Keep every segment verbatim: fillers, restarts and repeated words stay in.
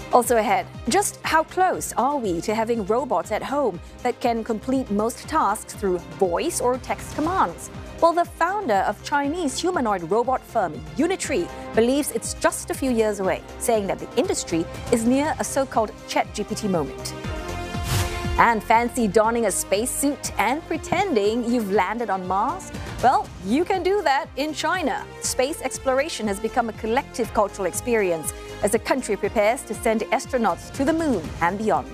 Also ahead, just how close are we to having robots at home that can complete most tasks through voice or text commands? Well, the founder of Chinese humanoid robot firm Unitree believes it's just a few years away, saying that the industry is near a so-called ChatGPT moment. And fancy donning a spacesuit and pretending you've landed on Mars? Well, you can do that in China. Space exploration has become a collective cultural experience as the country prepares to send astronauts to the moon and beyond.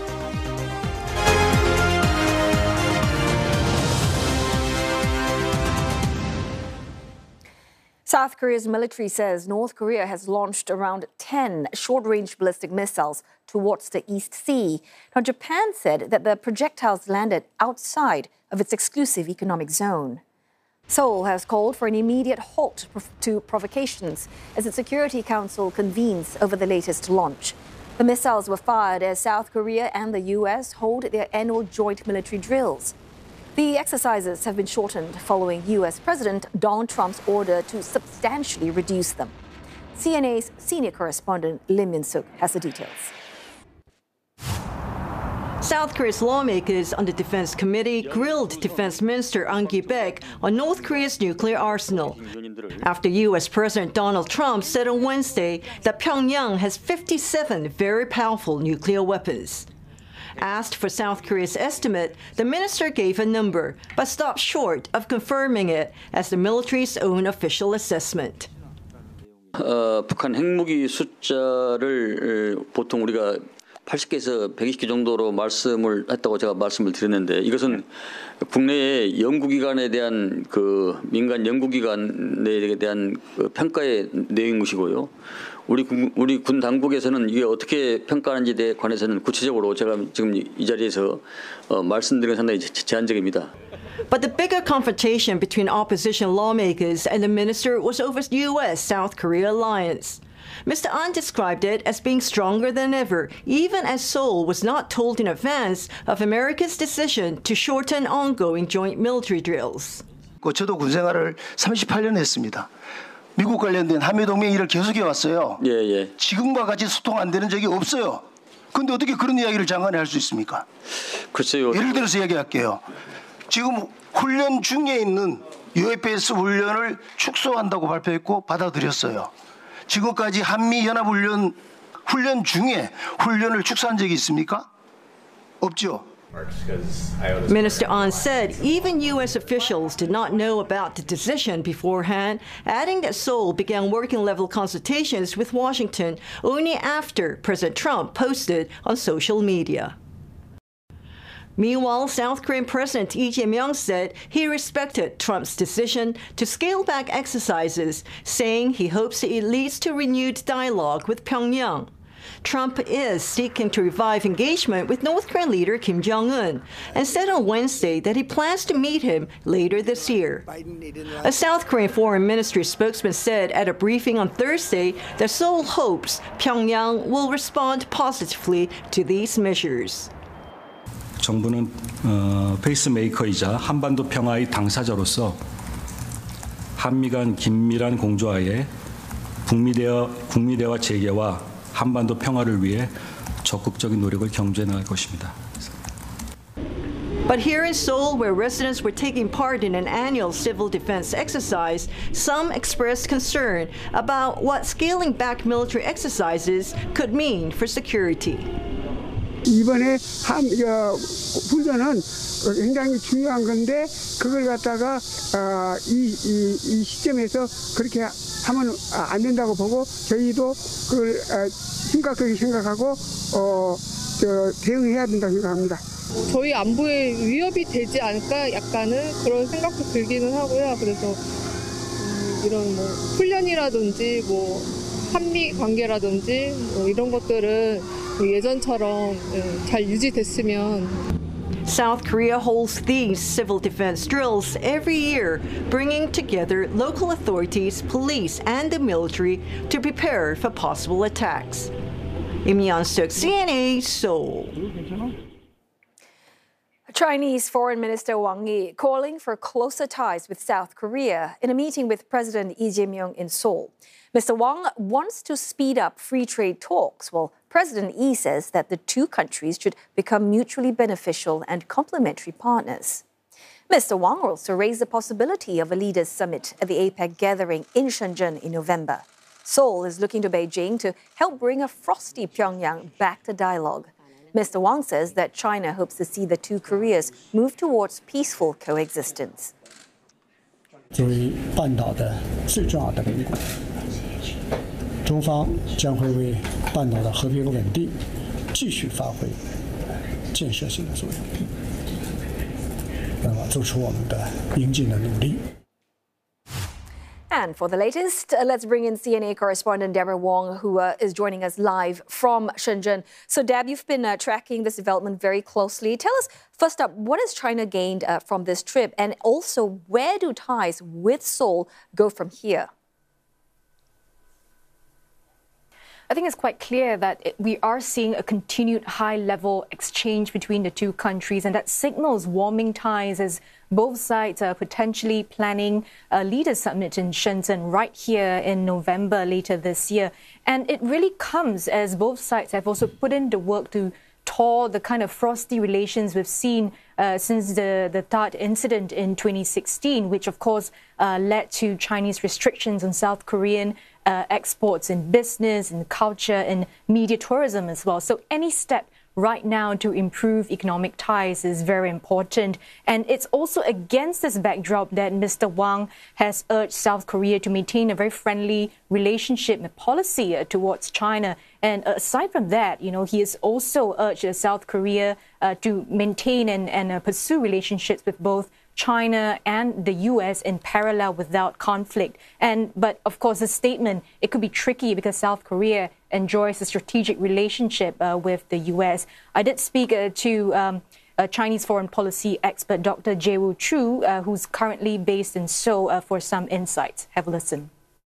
South Korea's military says North Korea has launched around ten short-range ballistic missiles towards the East Sea. Now, Japan said that the projectiles landed outside of its exclusive economic zone. Seoul has called for an immediate halt to provocations as its Security Council convenes over the latest launch. The missiles were fired as South Korea and the U S hold their annual joint military drills. The exercises have been shortened following U S President Donald Trump's order to substantially reduce them. C N A's senior correspondent Lim Min-suk has the details. South Korea's lawmakers on the Defense Committee grilled Defense Minister An Ki-baek on North Korea's nuclear arsenal after U S President Donald Trump said on Wednesday that Pyongyang has fifty-seven very powerful nuclear weapons. Asked for South Korea's estimate, the minister gave a number, but stopped short of confirming it as the military's own official assessment. 어, 북한 핵무기 숫자를 보통 우리가 팔십 개에서 백이십 개 정도로 말씀을 했다고 제가 말씀을 드렸는데 이것은 국내의 연구기관에 대한 그 민간 연구기관에 대한 그 평가의 내용인 것이고요. 우리 군, 우리 군 당국에서는 이게 어떻게 평가하는지에 관해서는 구체적으로 제가 지금 이 자리에서 어, 말씀드리는 상당히 제한적입니다. But the bigger confrontation between opposition lawmakers and the minister was over U S-South Korea alliance. Mister An described it as being stronger than ever, even as Seoul was not told in advance of America's decision to shorten ongoing joint military drills. 저도 군 생활을 삼십팔 년 했습니다. 미국 관련된 한미동맹 일을 계속해 왔어요. 예, 예. 지금과 같이 소통 안 되는 적이 없어요. 그런데 어떻게 그런 이야기를 장관이 할 수 있습니까? 글쎄요. 예를 들어서 이야기할게요. 지금 훈련 중에 있는 유에프에스 훈련을 축소한다고 발표했고 받아들였어요. 지금까지 한미연합훈련 훈련 중에 훈련을 축소한 적이 있습니까? 없죠. Minister An said even U S officials did not know about the decision beforehand, adding that Seoul began working-level consultations with Washington only after President Trump posted on social media. Meanwhile, South Korean President Lee Jae-myung said he respected Trump's decision to scale back exercises, saying he hopes it leads to renewed dialogue with Pyongyang. Trump is seeking to revive engagement with North Korean leader Kim Jong-un and said on Wednesday that he plans to meet him later this year. A South Korean Foreign Ministry spokesman said at a briefing on Thursday that Seoul hopes Pyongyang will respond positively to these measures. 정부는 어, 페이스메이커이자 한반도 평화의 당사자로서 한미 간 긴밀한 공조하에 북미 대화, 북미 대화 재개와 한반도 평화를 위해 적극적인 노력을 경주해 나갈 것입니다. But here in Seoul, where residents were taking part in an annual civil defense exercise, some expressed concern about what scaling back military exercises could mean for security. 이번에 함, 어, 훈련은 굉장히 중요한 건데 그걸 갖다가 어, 이, 이, 이 시점에서 그렇게 하면 안 된다고 보고 저희도 그걸 어, 심각하게 생각하고 어, 저, 대응해야 된다고 생각합니다. 저희 안보에 위협이 되지 않을까 약간은 그런 생각도 들기는 하고요. 그래서 음, 이런 뭐 훈련이라든지 뭐 한미 관계라든지 뭐 이런 것들은 예전처럼 잘 유지됐으면. South Korea holds these civil defense drills every year, bringing together local authorities, police, and the military to prepare for possible attacks. Im Yeon-suk, C N A, Seoul. Chinese Foreign Minister Wang Yi calling for closer ties with South Korea in a meeting with President Lee Jae-myung in Seoul. Mister Wang wants to speed up free trade talks, while President Lee says that the two countries should become mutually beneficial and complementary partners. Mister Wang also raised the possibility of a leaders' summit at the APEC gathering in Shenzhen in November. Seoul is looking to Beijing to help bring a frosty Pyongyang back to dialogue. Mister Wang says that China hopes to see the two Koreas move towards peaceful coexistence. 作为半岛的最重要的邻国，中方将会为半岛的和平稳定继续发挥建设性的作用，那么做出我们的应尽的努力。 And for the latest, uh, let's bring in C N A correspondent Deborah Wong, who uh, is joining us live from Shenzhen. So, Deb, you've been uh, tracking this development very closely. Tell us, first up, what has China gained uh, from this trip? And also, where do ties with Seoul go from here? I think it's quite clear that it, we are seeing a continued high-level exchange between the two countries, and that signals warming ties as both sides are potentially planning a leaders' summit in Shenzhen right here in November later this year. And it really comes as both sides have also put in the work to thaw the kind of frosty relations we've seen uh, since the, the THAAD incident in twenty sixteen, which of course uh, led to Chinese restrictions on South Korean uh, exports in business, in culture, in media tourism as well. So any step right now to improve economic ties is very important. And it's also against this backdrop that Mister Wang has urged South Korea to maintain a very friendly relationship and policy uh, towards China. And uh, aside from that, you know, he has also urged uh, South Korea uh, to maintain and, and uh, pursue relationships with both China and the U S in parallel without conflict. And but of course, the statement, it could be tricky because South Korea enjoys a strategic relationship uh, with the U S. I did speak uh, to um, a Chinese foreign policy expert, Doctor Jae-woo Chu, uh, who's currently based in Seoul, uh, for some insights. Have a listen.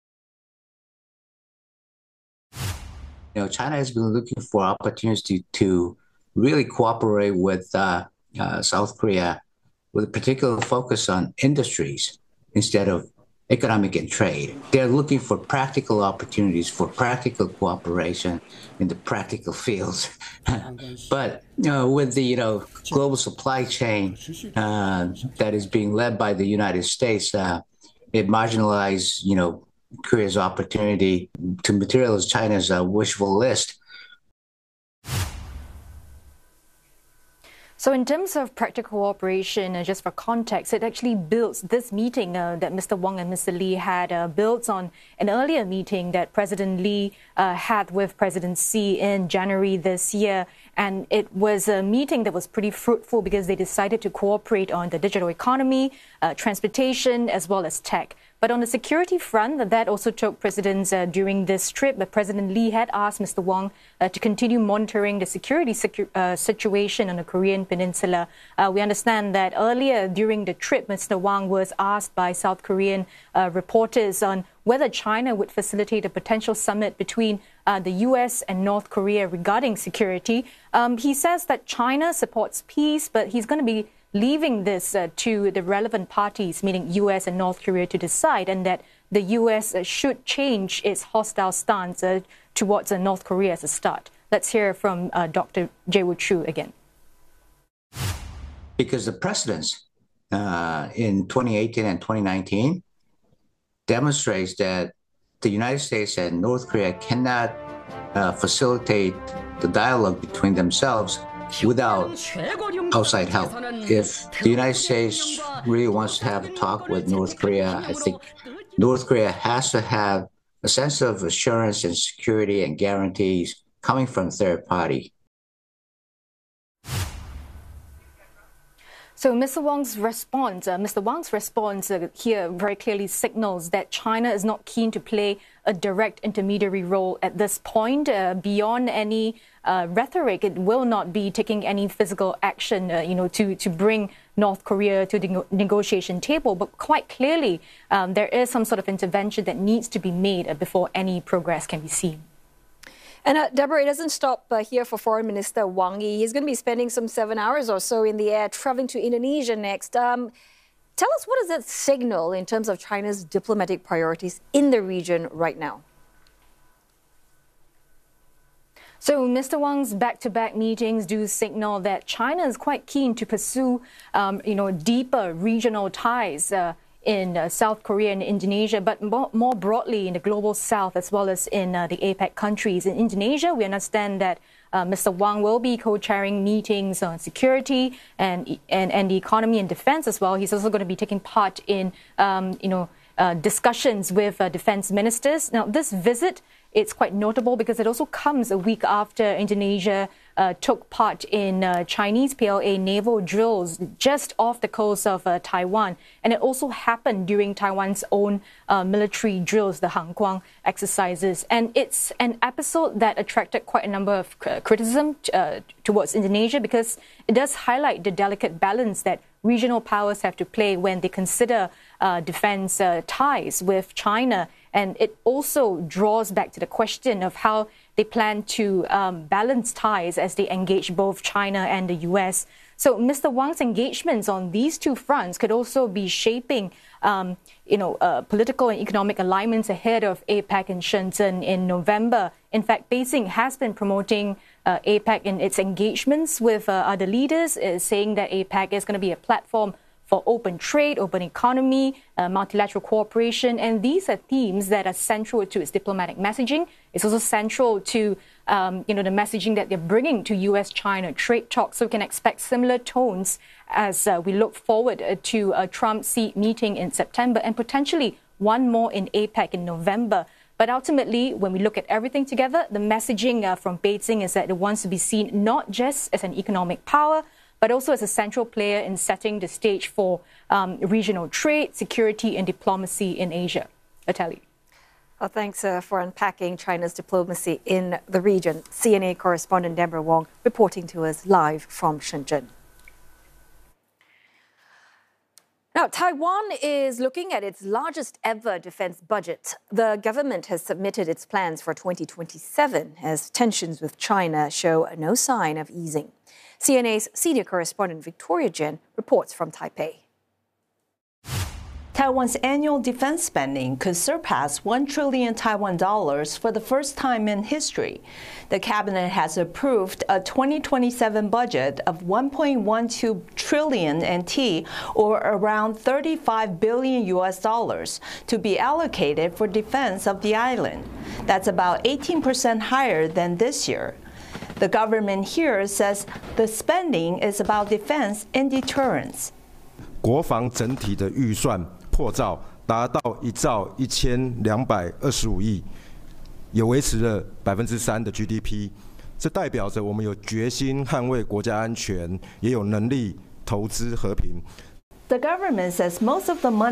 You know, China has been looking for opportunities to, to really cooperate with uh, uh, South Korea, with a particular focus on industries instead of economic and trade. They're looking for practical opportunities for practical cooperation in the practical fields. But you know, with the you know global supply chain uh, that is being led by the United States, uh, it marginalized you know Korea's opportunity to materialize China's uh, wishful list. So in terms of practical cooperation, uh, just for context, it actually builds this meeting uh, that Mister Wang and Mister Lee had uh, built on an earlier meeting that President Lee uh, had with President Xi in January this year. And it was a meeting that was pretty fruitful because they decided to cooperate on the digital economy, uh, transportation, as well as tech. But on the security front, that also took precedence uh, during this trip. But President Lee had asked Mister Wang uh, to continue monitoring the security secu uh, situation on the Korean Peninsula. Uh, we understand that earlier during the trip, Mister Wang was asked by South Korean uh, reporters on whether China would facilitate a potential summit between uh, the U S and North Korea regarding security. Um, he says that China supports peace, but he's going to be leaving this uh, to the relevant parties, meaning U S and North Korea, to decide, and that the U S uh, should change its hostile stance uh, towards uh, North Korea as a start. Let's hear from uh, Doctor Jae-woo Chu again. Because the precedents uh, in twenty eighteen and twenty nineteen demonstrates that the United States and North Korea cannot uh, facilitate the dialogue between themselves without outside help. If the United States really wants to have a talk with North Korea, I think North Korea has to have a sense of assurance and security and guarantees coming from third party. So Mister Wang's response, uh, Mister Wang's response uh, here very clearly signals that China is not keen to play a direct intermediary role at this point. Uh, beyond any uh, rhetoric, it will not be taking any physical action, uh, you know, to to bring North Korea to the negotiation table. But quite clearly, um, there is some sort of intervention that needs to be made uh, before any progress can be seen. And uh, Deborah, it doesn't stop uh, here for Foreign Minister Wang Yi. He's going to be spending some seven hours or so in the air, traveling to Indonesia next. Um, tell us, what does that signal in terms of China's diplomatic priorities in the region right now? So Mister Wang's back-to-back meetings do signal that China is quite keen to pursue, um, you know, deeper regional ties uh, in uh, South Korea and Indonesia, but more, more broadly in the global south as well as in uh, the APEC countries. In Indonesia, we understand that uh, Mister Wang will be co-chairing meetings on security and, and, and the economy and defense as well. He's also going to be taking part in, um, you know, uh, discussions with uh, defense ministers. Now, this visit, it's quite notable because it also comes a week after Indonesia uh, took part in uh, Chinese P L A naval drills just off the coast of uh, Taiwan. And it also happened during Taiwan's own uh, military drills, the Hanguang exercises. And it's an episode that attracted quite a number of uh, criticism uh, towards Indonesia because it does highlight the delicate balance that regional powers have to play when they consider uh, defense uh, ties with China. And it also draws back to the question of how they plan to um, balance ties as they engage both China and the U S. So Mister Wang's engagements on these two fronts could also be shaping, um, you know, uh, political and economic alignments ahead of APEC in Shenzhen in November. In fact, Beijing has been promoting uh, APEC in its engagements with uh, other leaders, uh, saying that APEC is going to be a platform for open trade, open economy, uh, multilateral cooperation. And these are themes that are central to its diplomatic messaging. It's also central to, um, you know, the messaging that they're bringing to U S China trade talks. So we can expect similar tones as uh, we look forward uh, to a Trump-Xi meeting in September and potentially one more in APEC in November. But ultimately, when we look at everything together, the messaging uh, from Beijing is that it wants to be seen not just as an economic power, but also as a central player in setting the stage for um, regional trade, security, and diplomacy in Asia. Atali. Well, thanks uh, for unpacking China's diplomacy in the region. C N A correspondent Deborah Wong reporting to us live from Shenzhen. Now, Taiwan is looking at its largest ever defense budget. The government has submitted its plans for twenty twenty-seven as tensions with China show no sign of easing. C N A's senior correspondent Victoria Jen reports from Taipei. Taiwan's annual defense spending could surpass one trillion Taiwan dollars for the first time in history. The cabinet has approved a twenty twenty-seven budget of one point one two trillion N T, or around thirty-five billion U S dollars, to be allocated for defense of the island. That's about eighteen percent higher than this year. The government here says the spending is about defense and deterrence. 国防整体的预算破兆，达到一兆一千两百二十五亿，也维持了百分之三的 G D P。这代表着我们有决心捍卫国家安全，也有能力投资和平。 The government says most of the money